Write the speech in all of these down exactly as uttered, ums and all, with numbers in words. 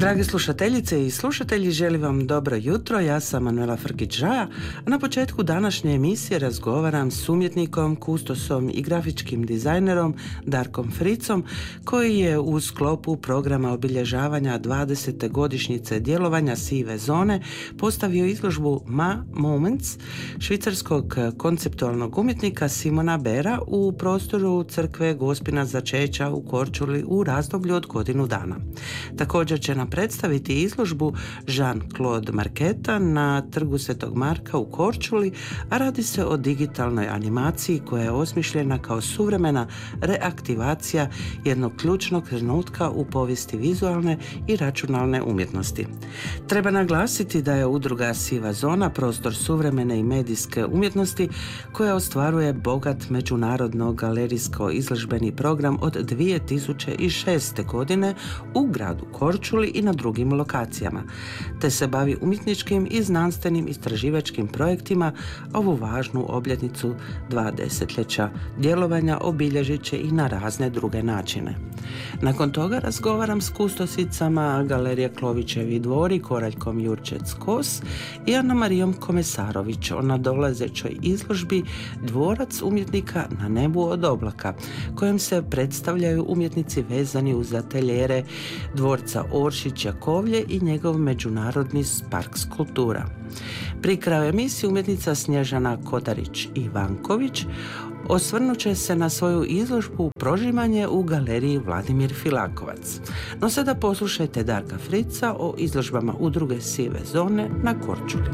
Drage slušateljice i slušatelji, želim vam dobro jutro. Ja sam Manuela Frkić-Žaja, a na početku današnje emisije razgovaram s umjetnikom, kustosom i grafičkim dizajnerom Darkom Fricom, koji je u sklopu programa obilježavanja dvadesete godišnjice djelovanja Sive zone postavio izložbu Ma Moments švicarskog konceptualnog umjetnika Simona Bera u prostoru crkve Gospina začeća u Korčuli u razdoblju od godinu dana. Također će nam predstaviti izložbu Jean-Claude Marqueta na trgu Svetog Marka u Korčuli, a radi se o digitalnoj animaciji koja je osmišljena kao suvremena reaktivacija jednog ključnog trenutka u povijesti vizualne i računalne umjetnosti. Treba naglasiti da je udruga Siva zona prostor suvremene i medijske umjetnosti koja ostvaruje bogat međunarodno galerijsko izložbeni program od dvije tisuće šeste. godine u gradu Korčuli i na drugim lokacijama, te se bavi umjetničkim i znanstvenim istraživačkim projektima. Ovu važnu obljetnicu dva desetljeća djelovanja obilježit će i na razne druge načine. Nakon toga razgovaram s kustosicama Galerije Klovićevi dvori, Koraljkom Jurčec-Kos i Ana Marijom Komesarović o nadolazećoj izložbi Dvorac umjetnika na nebu od oblaka, kojom se predstavljaju umjetnici vezani uz ateljere dvorca Oršić-Jakovlje i njegov međunarodni park skulptura. Pri kraju emisije umjetnica Snježana Kodarić-Ivanković osvrnut će se na svoju izložbu Prožimanje u galeriji Vladimir Filakovac. No sada poslušajte Darka Frica o izložbama udruge Sive zone na Korčuli.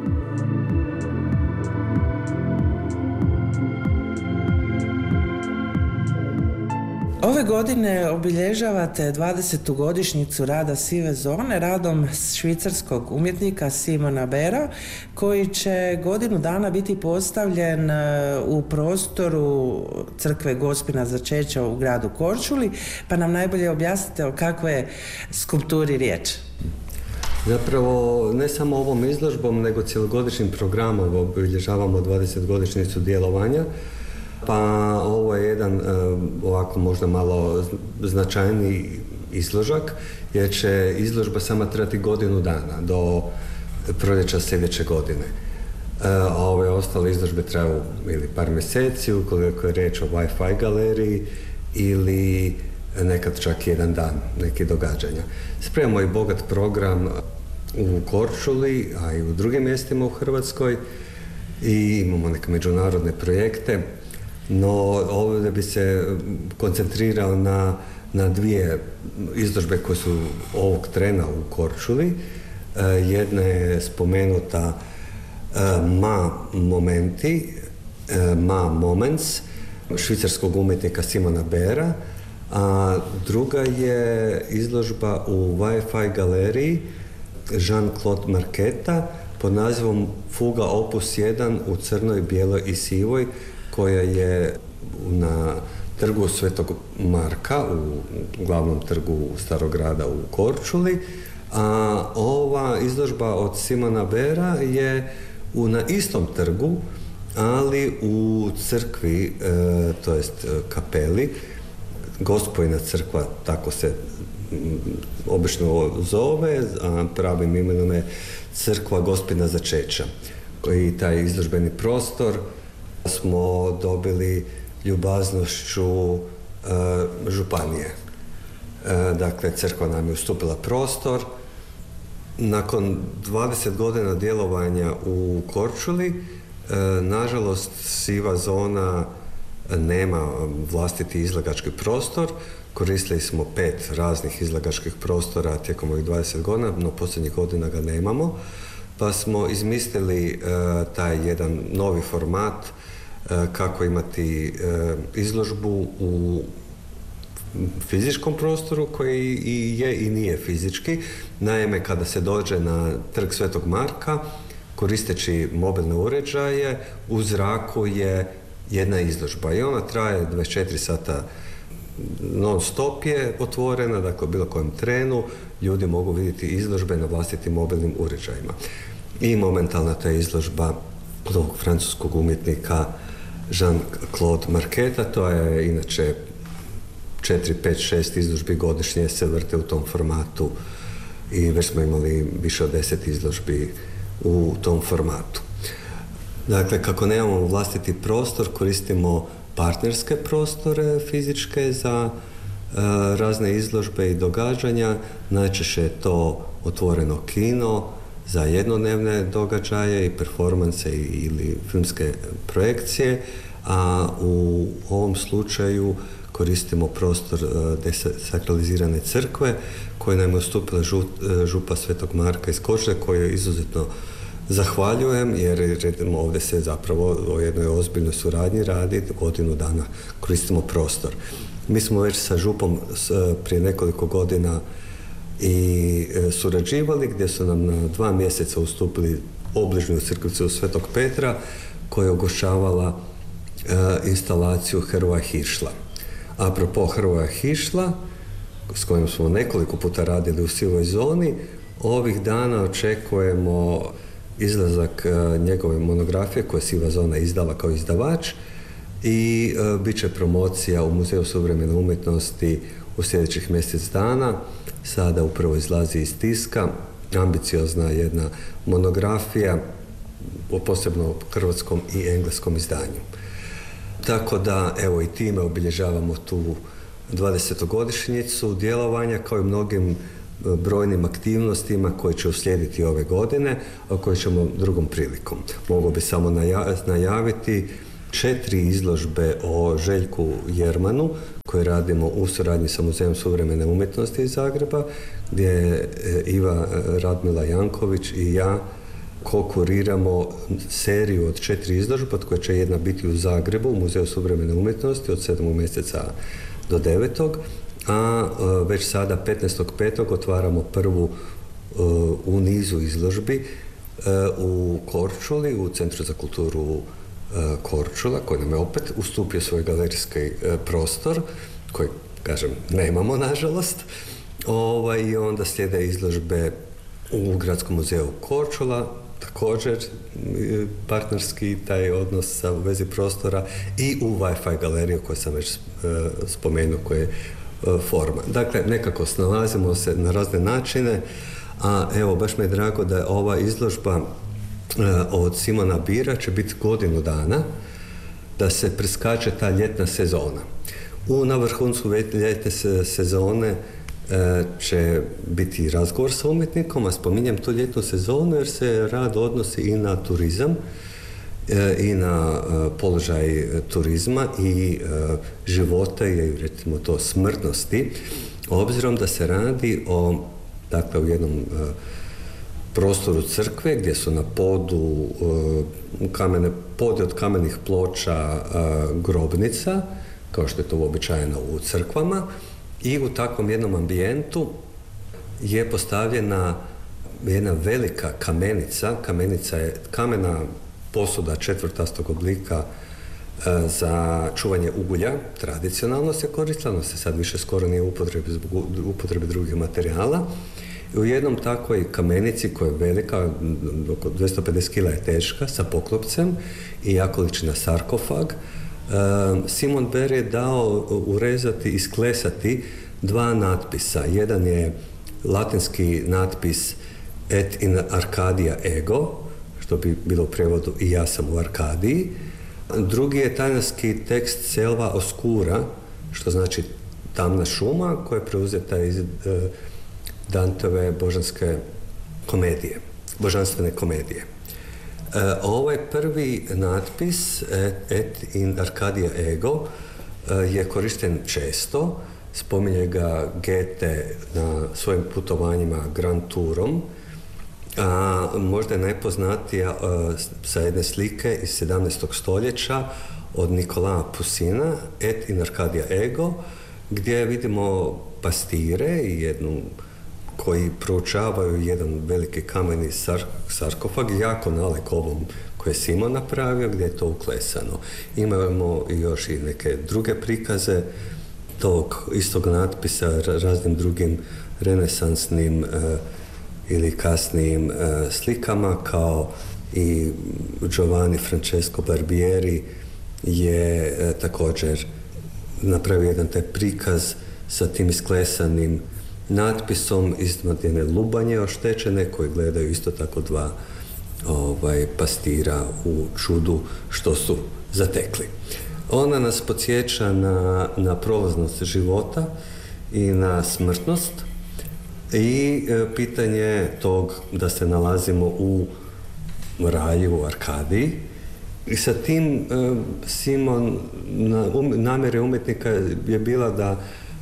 Ove godine obilježavate dvadesetu godišnjicu rada Sive zone radom švicarskog umjetnika Simona Bera, koji će godinu dana biti postavljen u prostoru crkve Gospina začeća u gradu Korčuli, pa nam najbolje objasnite o kakvoj skulpturi riječ. Zapravo, ne samo ovom izložbom, nego cjelogodišnjim programom obilježavamo dvadesetogodišnjicu djelovanja. Pa ovo je jedan ovako možda malo značajniji izložak, jer će izložba sama trajati godinu dana do proljeća sljedeće godine. A ove ostale izložbe traju ili par mjeseci, ukoliko je riječ o Wi-Fi galeriji, ili nekad čak jedan dan neki događanja. Spremamo i bogat program u Korčuli, a i u drugim mjestima u Hrvatskoj, i imamo neke međunarodne projekte. No, ovdje bi se koncentrirao na, na dvije izložbe koje su ovog trena u Korčuli. E, jedna je spomenuta e, Ma Momenti, e, Ma Moments, švicarskog umjetnika Simona Bera, a druga je izložba u Wi-Fi galeriji Jean-Claude Marqueta pod nazivom Fuga opus jedan u crnoj, bijeloj i sivoj, koja je na trgu Svetog Marka, u glavnom trgu Starog grada u Korčuli, a ova izložba od Simona Bera je u, na istom trgu, ali u crkvi, e, to jest kapeli, Gospojina crkva, tako se obično zove, a pravim imenom je crkva Gospina začeća. I taj izložbeni prostor smo dobili ljubaznošću e, županije. E, dakle, crkva nam je ustupila prostor. Nakon dvadeset godina djelovanja u Korčuli, e, nažalost, Siva zona nema vlastiti izlagački prostor. Koristili smo pet raznih izlagačkih prostora tijekom ovih dvadeset godina, no posljednjih godina ga nemamo. Pa smo izmislili e, taj jedan novi format e, kako imati e, izložbu u fizičkom prostoru koji i je i nije fizički. Naime, kada se dođe na trg Svetog Marka, koristeći mobilne uređaje, u zraku je jedna izložba i ona traje dvadeset četiri sata non stop je otvorena, dakle u bilo kojem trenu ljudi mogu vidjeti izložbe na vlastitim mobilnim uređajima. I momentalna ta izložba ovog francuskog umjetnika Jean-Claude Marqueta, to je inače četiri, pet, šest izložbi godišnje se vrte u tom formatu i već smo imali više od deset izložbi u tom formatu. Dakle, kako nemamo vlastiti prostor, koristimo partnerske prostore fizičke za e, razne izložbe i događanja. Najčešće je to otvoreno kino za jednodnevne događaje i performanse ili filmske projekcije, a u ovom slučaju koristimo prostor desakralizirane crkve koje nam je ustupila župa Svetog Marka iz Korčule, koju izuzetno zahvaljujem, jer ovdje se zapravo o jednoj ozbiljnoj suradnji radi, godinu dana koristimo prostor. Mi smo već sa župom prije nekoliko godina i surađivali, gdje su nam na dva mjeseca ustupili obližnju crkvicu Svetog Petra koja je ugošćavala instalaciju Hrvoja Hišla. Apropo Hrvoja Hišla, s kojim smo nekoliko puta radili u sivoj zoni, ovih dana očekujemo izlazak njegove monografije koje je Siva zona izdala kao izdavač i bit će promocija u Muzeju suvremene umjetnosti u sljedećih mjesec dana. Sada upravo izlazi iz tiska ambiciozna jedna monografija o posebno hrvatskom i engleskom izdanju. Tako da, evo, i time obilježavamo tu dvadesetogodišnjicu djelovanja, kao i mnogim brojnim aktivnostima koje će uslijediti ove godine, a koje ćemo drugom prilikom. Mogu bi samo najaviti četiri izložbe o Željku Jermanu koje radimo u suradnji sa Muzejem suvremene umjetnosti iz Zagreba, gdje Iva Radmila Janković i ja ko-kuriramo seriju od četiri izložbe, od koje će jedna biti u Zagrebu, u Muzeju suvremene umjetnosti od sedmog mjeseca do devetog, a već sada petnaestog petog otvaramo prvu u nizu izložbi u Korčuli, u Centru za kulturu Korčula, koji nam je opet ustupio svoj galerijski prostor, koji, kažem, nemamo, nažalost. Ovaj, I onda slijede izložbe u Gradskom muzeju Korčula, također partnerski taj odnos sa vezi prostora, i u Wi-Fi galeriju koju sam već spomenuo, koja je forma. Dakle, nekako snalazimo se na razne načine, a evo, baš mi je drago da je ova izložba od Simona Bira će biti godinu dana, da se preskače ta ljetna sezona. U na vrhuncu ljetne sezone će biti razgovor sa umjetnikom, a spominjem tu ljetnu sezonu jer se rad odnosi i na turizam i na položaj turizma i života i, recimo to, smrtnosti, obzirom da se radi o, dakle, u jednom prostoru crkve gdje su na podu kamene, pode od kamenih ploča grobnica, kao što je to uobičajeno u crkvama, i u takvom jednom ambijentu je postavljena jedna velika kamenica. Kamenica je kamena posuda četvrtastog oblika za čuvanje uglja. Tradicionalno se koristila, no se sad više skoro nije u upotrebi zbog upotrebe drugih materijala. I u jednom takvoj kamenici koja je velika, oko dvjesto pedeset kila je teška, sa poklopcem i jako liči na sarkofag, Simon Ber je dao urezati, isklesati dva natpisa. Jedan je latinski natpis Et in Arcadia ego, što bi bilo u prevodu I ja sam u Arkadiji. Drugi je talijanski tekst Selva oscura, što znači tamna šuma, koja je preuzeta iz uh, Danteove božanske komedije, božanstvene komedije. Uh, ovaj prvi natpis Et in Arcadia ego uh, je korišten često. Spominje ga Goethe na svojim putovanjima Grand Tourom, a možda je najpoznatija uh, sa jedne slike iz sedamnaestog stoljeća od Nikolaa Pusina, Et in Arcadia ego, gdje vidimo pastire i jednu koji proučavaju jedan veliki kameni sar- sarkofag, jako nalek ovom koje je Simon napravio, gdje je to uklesano. Imamo još i neke druge prikaze tog istog natpisa raznim drugim renesansnim uh, ili kasnijim uh, slikama, kao i Giovanni Francesco Barbieri je uh, također napravio jedan taj prikaz sa tim isklesanim natpisom iznad jedne lubanje oštećene koji gledaju isto tako dva ovaj, pastira u čudu što su zatekli. Ona nas podsjeća na, na prolaznost života i na smrtnost i e, pitanje tog da se nalazimo u raju, u Arkadiji. I sa tim e, Simon, na, um, namjere umjetnika je bila da,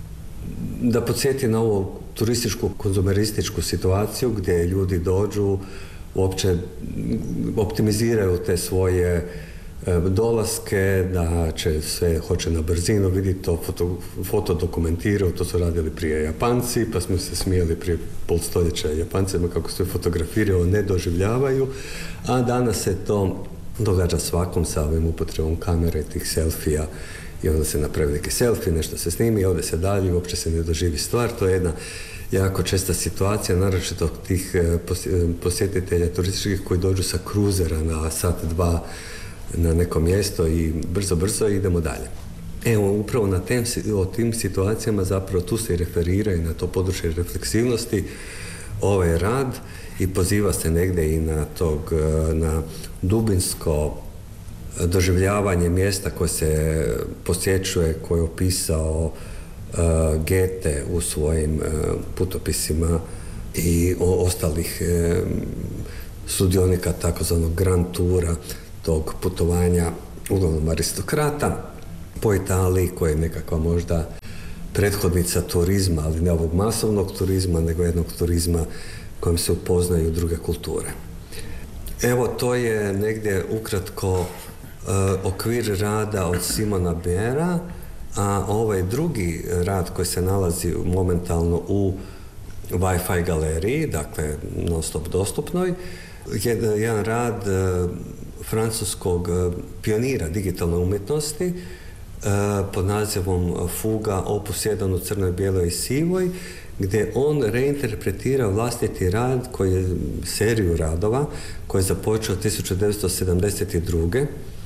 da podsjeti na ovu turističku, konzumerističku situaciju gdje ljudi dođu, uopće optimiziraju te svoje dolaske, da će sve hoće na brzinu, vidi to, foto, foto dokumentiraju, to su radili prije Japanci, pa smo se smijeli prije pol stoljeća Japancima kako se fotografiraju, ne doživljavaju, a danas se to događa svakom sa ovim upotrebom kamere, tih selfija, i onda se napravi neki selfie, nešto se snimi, ode se dalje, uopće se ne doživi stvar. To je jedna jako česta situacija, naročito tih posjetitelja turističkih koji dođu sa kruzera na sat, dva na neko mjesto i brzo, brzo idemo dalje. Evo, upravo na tem, o tim situacijama zapravo tu se i referira i na to područje refleksivnosti ovaj rad i poziva se negdje i na tog, na dubinsko doživljavanje mjesta koje se posjećuje, koje je opisao uh, Goethe u svojim uh, putopisima i o, ostalih uh, sudionika takozvanog Grand Tura, tog putovanja uglavnom aristokrata po Italiji, koja je nekakva možda prethodnica turizma, ali ne ovog masovnog turizma, nego jednog turizma kojim se upoznaju druge kulture. Evo, to je negdje ukratko uh, okvir rada od Simona Bera, a ovaj drugi rad koji se nalazi momentalno u Wi-Fi galeriji, dakle non stop dostupnoj, je jedan rad uh, francuskog uh, pionira digitalne umjetnosti uh, pod nazivom Fuga opus jedan u crnoj, bijeloj i sivoj, gdje on reinterpretira vlastiti rad, koji je seriju radova, koji je započeo tisuću devetsto sedamdeset druge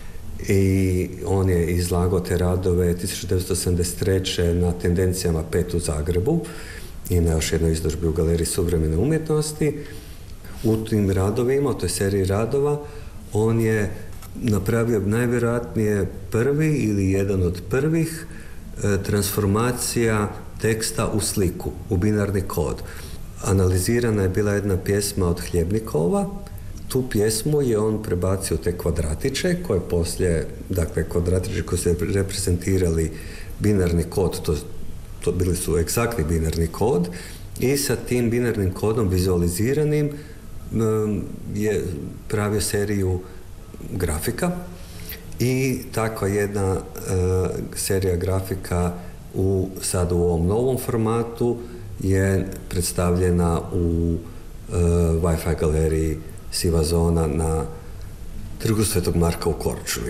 i on je izlagao te radove tisuću devetsto sedamdeset treće na Tendencijama pet u Zagrebu i na još jednoj izložbi u Galeriji suvremene umjetnosti. U tim radovima, u toj seriji radova, on je napravio najvjerojatnije prvi ili jedan od prvih e, transformacija teksta u sliku, u binarni kod. Analizirana je bila jedna pjesma od Hljebnikova. Tu pjesmu je on prebacio te kvadratiće, koje poslije, dakle kvadratiće koji su reprezentirali binarni kod, to, to bili su egzaktni binarni kod, i sa tim binarnim kodom vizualiziranim um, je pravio seriju grafika i takva jedna uh, serija grafika u sad u ovom novom formatu je predstavljena u uh, Wi-Fi galeriji Siva zona na Trgu Svetog Marka u Korčuli.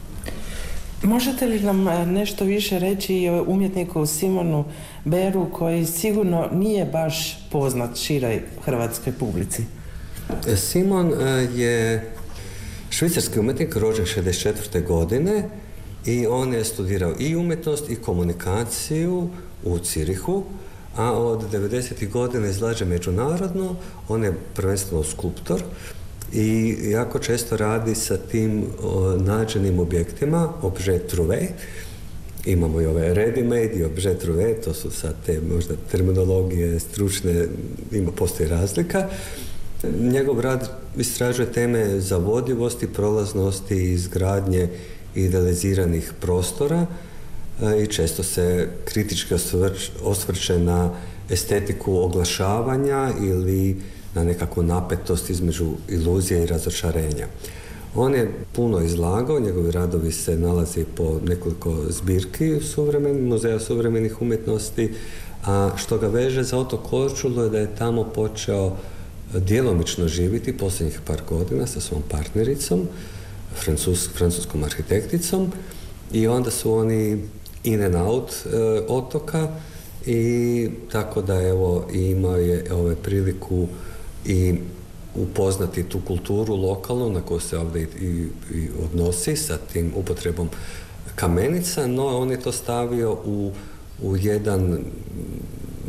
Možete li nam nešto više reći o umjetniku Simonu Beru, koji sigurno nije baš poznat široj hrvatskoj publici? Simon uh, je švicarski umjetnik, rođen šezdeset četvrte godine, i on je studirao i umjetnost i komunikaciju u Cirihu, a od devedesetih godina izlaže međunarodno. On je prvenstveno skulptor i jako često radi sa tim o, nađenim objektima, objet trouvé. Imamo i ove ready-made i objet trouvé, to su sad te možda terminologije stručne, ima postoji razlika. Njegov rad istražuje teme zavodljivosti, prolaznosti i izgradnje idealiziranih prostora i često se kritički osvrč, osvrće na estetiku oglašavanja ili na nekakvu napetost između iluzije i razočarenja. On je puno izlagao, njegovi radovi se nalazi po nekoliko zbirki suvremen, muzeja suvremenih umjetnosti, a što ga veže za otok Korčulu je da je tamo počeo djelomično živjeti posljednjih par godina sa svom partnericom, Francus, francuskom arhitekticom, i onda su oni in and out e, otoka, i tako da evo imao je ove priliku i upoznati tu kulturu lokalnu na koju se ovdje i, i, i odnosi sa tim upotrebom kamenica, no on je to stavio u, u jedan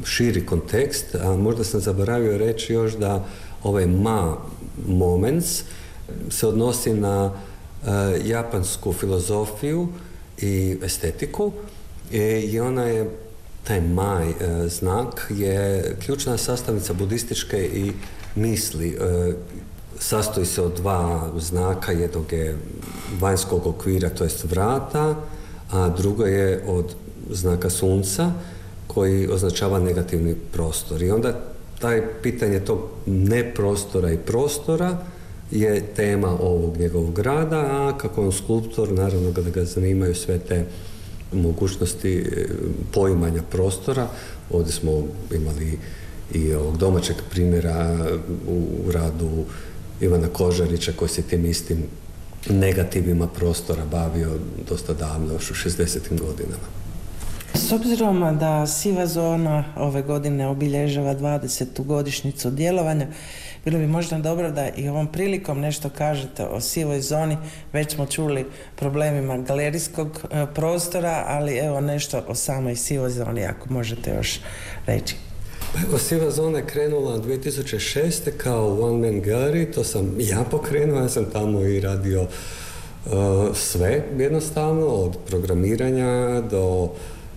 širi kontekst, a možda sam zaboravio reći još da ovaj ma moments se odnosi na uh, japansku filozofiju i estetiku e, i ona je, taj maj uh, znak je ključna sastavnica budističke i misli. Uh, sastoji se od dva znaka, jednog je vanjskog okvira, to jest vrata, a drugo je od znaka sunca koji označava negativni prostor. I onda taj pitanje tog neprostora i prostora je tema ovog njegovog rada, a kako on skulptor, naravno da ga zanimaju sve te mogućnosti poimanja prostora. Ovdje smo imali i ovog domaćeg primjera u, u radu Ivana Kožarića koji se tim istim negativima prostora bavio dosta davno, još u šezdesetim godinama. S obzirom da Siva zona ove godine obilježava dvadesetu godišnjicu djelovanja, bilo bi možda dobro da i ovom prilikom nešto kažete o Sivoj zoni. Već smo čuli problemima galerijskog prostora, ali evo nešto o samoj Sivoj zoni, ako možete još reći. Evo, Siva zona je krenula dvije tisuće šeste kao one man gallery, to sam ja pokrenuo, ja sam tamo i radio uh, sve jednostavno, od programiranja do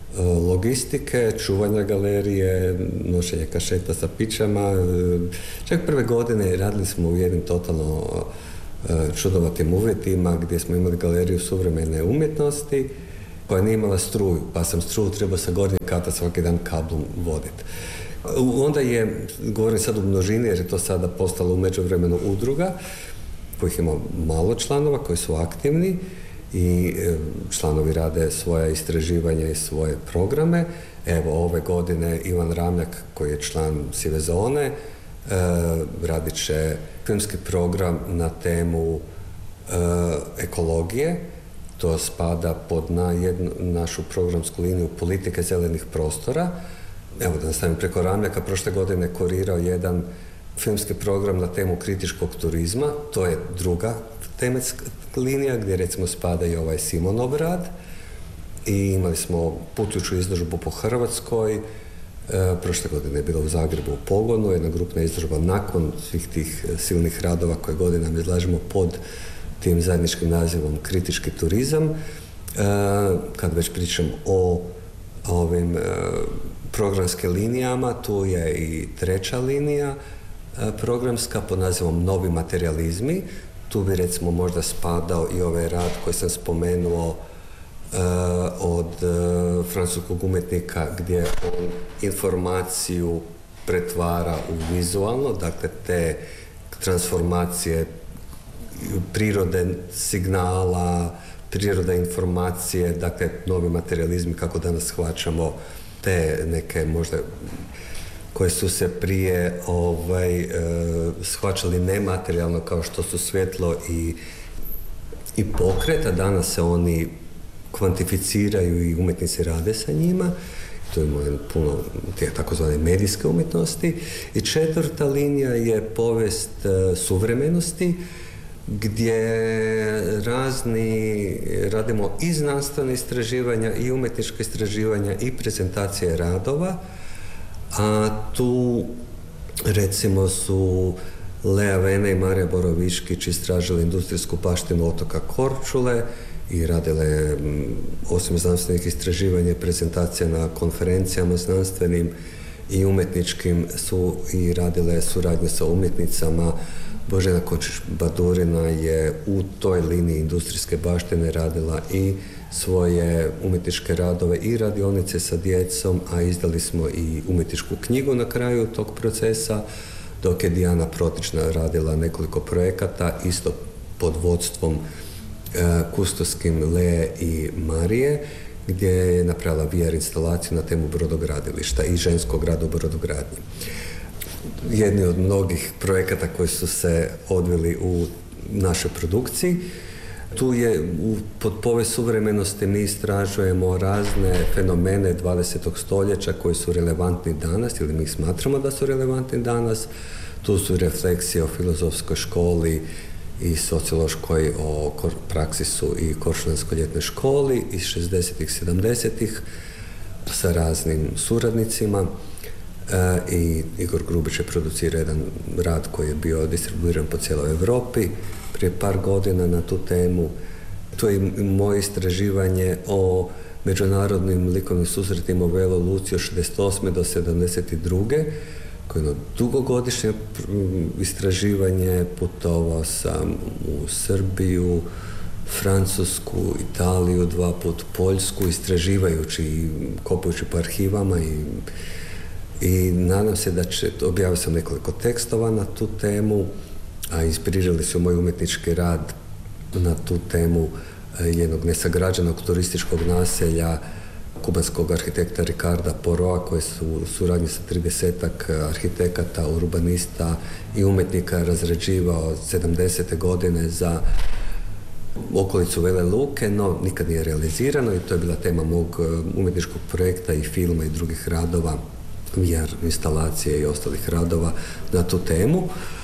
logistike, čuvanja galerije, nošenja kašeta sa pićama. Čak prve godine radili smo u jednim totalno čudovatim uvjetima gdje smo imali galeriju suvremene umjetnosti koja nije imala struju, pa sam struju trebao sa gornjeg kata svaki dan kablom voditi. Onda je, govorim sad u množini jer je to sada postalo u međuvremenu udruga kojih ima malo članova koji su aktivni i članovi rade svoja istraživanja i svoje programe. Evo, ove godine Ivan Ramljak, koji je član Sive zone, radit će filmski program na temu ekologije. To spada pod na jednu, našu programsku liniju politike zelenih prostora. Evo, da nastavim preko Ramljaka, prošle godine je kurirao jedan filmski program na temu kritičkog turizma. To je druga tematska linija gdje recimo spada i ovaj Simonov rad i imali smo putujuću izložbu po Hrvatskoj. E, prošle godine je bila u Zagrebu u Pogonu, jedna grupna izložba nakon svih tih silnih radova koje godinama izlažemo pod tim zajedničkim nazivom kritički turizam. E, kad već pričam o ovim e, programskim linijama, tu je i treća linija e, programska pod nazivom Novi materijalizmi. Tu bi recimo možda spadao i ovaj rad koji sam spomenuo uh, od uh, francuskog umjetnika gdje on informaciju pretvara u vizualno, dakle te transformacije prirode signala, prirode informacije, dakle novi materijalizmi kako danas shvaćamo te neke možda koje su se prije ovaj, e, shvaćali nematerijalno kao što su svjetlo i, i pokret, a danas se oni kvantificiraju i umjetnici rade sa njima. To je puno tih takozvane medijske umjetnosti. I četvrta linija je povijest e, suvremenosti, gdje razni radimo i znanstvene istraživanja i umjetničke istraživanja i prezentacije radova. A tu recimo su Lea Vene i Marija Boroviškić istražili industrijsku baštinu otoka Korčule i radile osim znanstvenih istraživanja i prezentacija na konferencijama znanstvenim i umjetničkim su i radile suradnje sa umjetnicama. Božena Kočić-Badurina je u toj liniji industrijske baštine radila i svoje umjetničke radove i radionice sa djecom, a izdali smo i umjetničku knjigu na kraju tog procesa, dok je Dijana Protična radila nekoliko projekata, isto pod vodstvom e, kustoskim Leje i Marije, gdje je napravila V R instalaciju na temu brodogradilišta i ženskog rada u brodogradnji. Jedni od mnogih projekata koji su se odvili u našoj produkciji. Tu je u, pod povijest suvremenosti mi istražujemo razne fenomene dvadesetog stoljeća koji su relevantni danas ili mi ih smatramo da su relevantni danas. Tu su refleksije o filozofskoj školi i sociološkoj o praksisu i Korčulanskoj ljetnoj školi iz šezdesetih, sedamdesetih sa raznim suradnicima. i Igor Grubić je producirao jedan rad koji je bio distribuiran po cijeloj Europi prije par godina na tu temu. To je i moje istraživanje o međunarodnim likovnim susretima u Vela Luci od šezdeset osme do sedamdeset druge koje je jedno dugogodišnje istraživanje. Putovao sam u Srbiju, Francusku, Italiju, dva put Poljsku, istraživajući i kopajući po arhivama i, i nadam se da će, objavio sam nekoliko tekstova na tu temu, a inspirirali su moj umjetnički rad na tu temu jednog nesagrađenog turističkog naselja kubanskog arhitekta Ricarda Poroa, koji su u suradnji sa tridesetak arhitekata, urbanista i umjetnika razrađivao sedamdesete godine za okolicu Vele Luke, no nikad nije realizirano i to je bila tema mog umjetničkog projekta i filma i drugih radova, V R instalacije i ostalih radova na tu temu.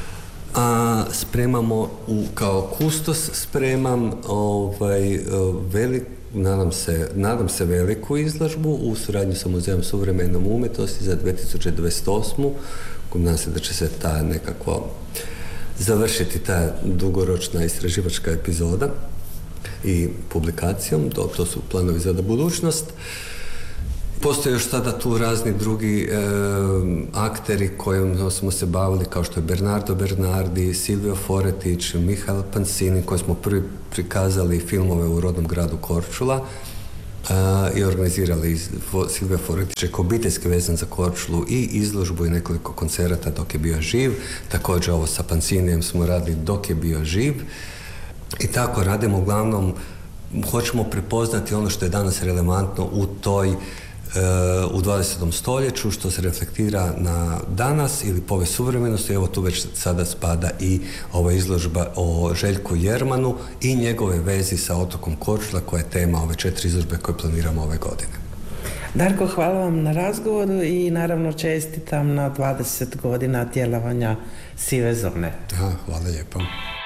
A spremamo, u, kao kustos spremam ovaj, velik, nadam se, nadam se veliku izložbu u suradnji sa Muzejom suvremene umjetnosti za dvije tisuće dvadeset osmu. Nadam se da će se ta nekako završiti ta dugoročna istraživačka epizoda i publikacijom, to, to su planovi za budućnost. Postoje još sada tu razni drugi e, akteri kojim smo se bavili, kao što je Bernardo Bernardi, Silvio Foretić, Mihael Pansini, koji smo prvi prikazali filmove u rodnom gradu Korčula e, i organizirali Silvio Foretić je obiteljski vezan za Korčulu i izložbu i nekoliko koncerata dok je bio živ. Također ovo sa Pansinijem smo radili dok je bio živ. I tako radimo, uglavnom hoćemo prepoznati ono što je danas relevantno u toj u dvadesetom stoljeću, što se reflektira na danas ili povijest suvremenosti. Evo tu već sada spada i ova izložba o Željku Jermanu i njegove vezi sa otokom Korčula, koja je tema ove četiri izložbe koje planiramo ove godine. Darko, hvala vam na razgovoru i naravno čestitam na dvadeset godina djelovanja Sive zone. Aha, hvala lijepo.